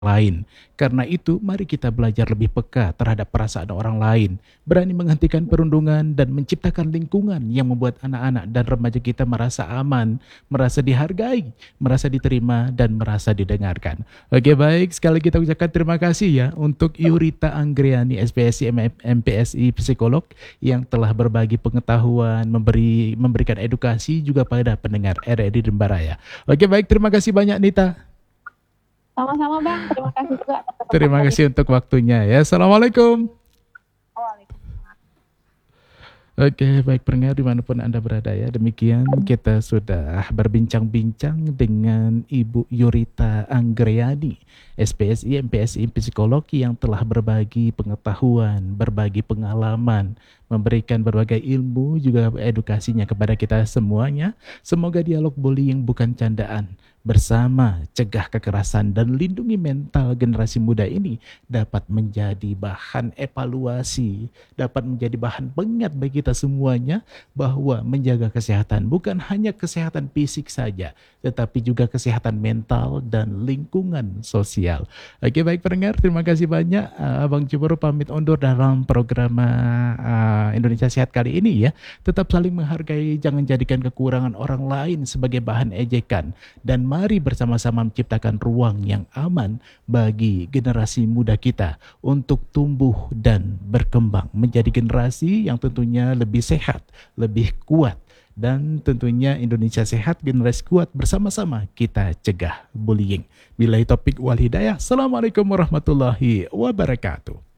lain. Karena itu, mari kita belajar lebih peka terhadap perasaan orang lain, berani menghentikan perundungan dan menciptakan lingkungan yang membuat anak-anak dan remaja kita merasa aman, merasa dihargai, merasa diterima, dan merasa didengarkan. Oke, baik, sekali kita ucapkan terima kasih ya untuk Yurita Anggriani, SPSI MPSI Psikolog yang telah berbagi pengetahuan, memberikan edukasi juga pada pendengar RRI Dembaraya. Oke, baik, terima kasih banyak Nita. Sama-sama Bang, terima kasih juga atas Terima kesempatan kasih untuk waktunya ya. Assalamualaikum. Waalaikumsalam. Oke, baik pendengar dimanapun Anda berada ya. Demikian kita sudah berbincang-bincang dengan Ibu Yurita Anggriani, SPSI MPSI Psikolog yang telah berbagi pengetahuan, berbagi pengalaman, memberikan berbagai ilmu juga edukasinya kepada kita semuanya. Semoga dialog bullying bukan candaan. Bersama cegah kekerasan dan lindungi mental generasi muda ini dapat menjadi bahan evaluasi, dapat menjadi bahan pengingat bagi kita semuanya bahwa menjaga kesehatan bukan hanya kesehatan fisik saja, tetapi juga kesehatan mental dan lingkungan sosial. Oke, baik pendengar, terima kasih banyak. Abang Ciburu pamit undur dalam program Indonesia Sehat kali ini ya. Tetap saling menghargai, jangan jadikan kekurangan orang lain sebagai bahan ejekan. Dan mari bersama-sama menciptakan ruang yang aman bagi generasi muda kita untuk tumbuh dan berkembang menjadi generasi yang tentunya lebih sehat, lebih kuat, dan tentunya Indonesia sehat, generasi kuat, bersama-sama kita cegah bullying. Billahi taufik wal hidayah. Assalamualaikum warahmatullahi wabarakatuh.